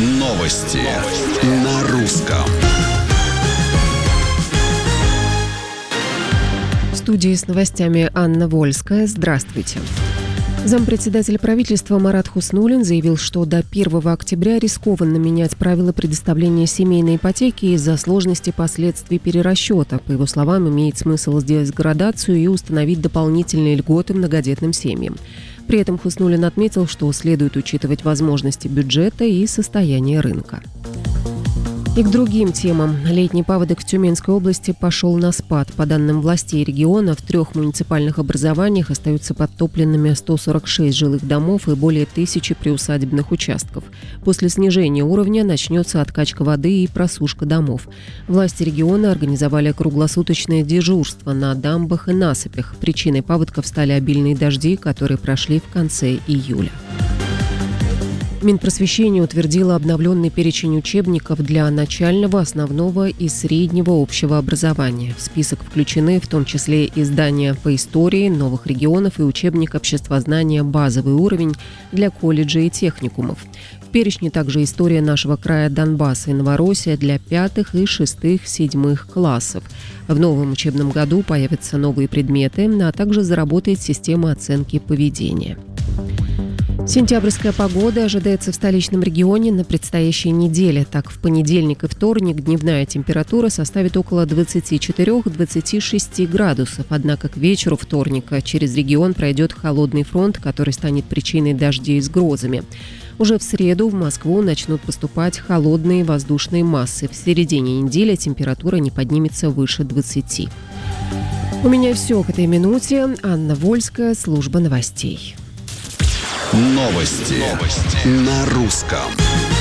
Новости на русском. В студии с новостями Анна Вольская. Здравствуйте. Зампредседателя правительства Марат Хуснуллин заявил, что до 1 октября рискованно менять правила предоставления семейной ипотеки из-за сложности последствий перерасчета. По его словам, имеет смысл сделать градацию и установить дополнительные льготы многодетным семьям. При этом Хуснуллин отметил, что следует учитывать возможности бюджета и состояние рынка. И к другим темам. Летний паводок в Тюменской области пошел на спад. По данным властей региона, в 3 муниципальных образованиях остаются подтопленными 146 жилых домов и более 1000 приусадебных участков. После снижения уровня начнется откачка воды и просушка домов. Власти региона организовали круглосуточное дежурство на дамбах и насыпях. Причиной паводков стали обильные дожди, которые прошли в конце июля. Минпросвещение утвердило обновленный перечень учебников для начального, основного и среднего общего образования. В список включены в том числе издания по истории новых регионов и учебник обществознания «Базовый уровень» для колледжей и техникумов. В перечне также история нашего края Донбасса и Новороссия для 5 и 6, 7 классов. В новом учебном году появятся новые предметы, а также заработает система оценки поведения. Сентябрьская погода ожидается в столичном регионе на предстоящей неделе. Так, в понедельник и вторник дневная температура составит около 24-26 градусов. Однако к вечеру вторника через регион пройдет холодный фронт, который станет причиной дождей с грозами. Уже в среду в Москву начнут поступать холодные воздушные массы. В середине недели температура не поднимется выше 20. У меня все к этой минуте. Анна Вольская, служба новостей. Новости на русском.